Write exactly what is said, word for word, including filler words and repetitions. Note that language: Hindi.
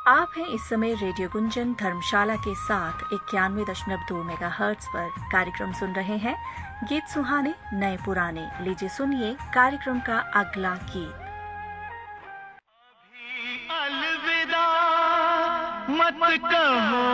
आप हैं इस समय रेडियो गुंजन धर्मशाला के साथ इक्यानवे दशमलव दो मेगा हर्ट्ज पर कार्यक्रम सुन रहे हैं। गीत सुहाने नए पुराने। लीजिए सुनिए कार्यक्रम का अगला गीत। अलविदा मत कहो